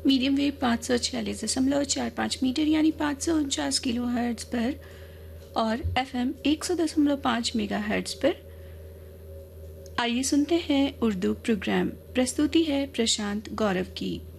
Medium wave 546.45 metre यानी 549 kilo hertz पर और FM 100.5 मेगा हर्ट्ज पर। आइए सुनते हैं उर्दू प्रोग्राम। प्रस्तुति है प्रशांत गौरव की।